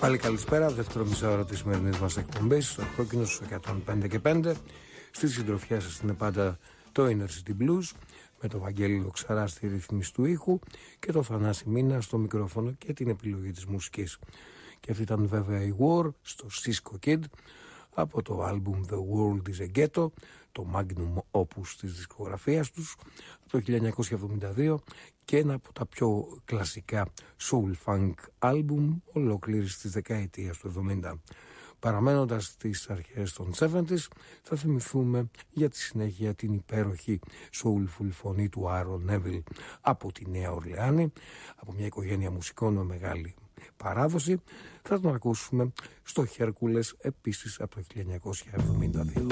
Πάλι καλησπέρα, δεύτερο μισάωρο της σημερινής μας εκπομπής στο Κόκκινο στους 105 και 5. Στη συντροφιά σας είναι πάντα το Inner City Blues με το Βαγγέλη Λοξαρά στη ρύθμιση του ήχου και το Θανάση Μίνα στο μικρόφωνο και την επιλογή της μουσικής. Και αυτή ήταν βέβαια η War στο Cisco Kid από το άλμπουμ The World is a Ghetto, το magnum opus της δισκογραφίας τους από το 1972 και ένα από τα πιο κλασικά soul funk άλμπουμ ολόκληρης της δεκαετίας του 70. Παραμένοντας στις αρχές των 70's, θα θυμηθούμε για τη συνέχεια την υπέροχη soulful φωνή του Aaron Neville από τη Νέα Ορλεάνη, από μια οικογένεια μουσικών με μεγάλη παράδοση. Θα τον ακούσουμε στο Hercules επίσης από το 1972.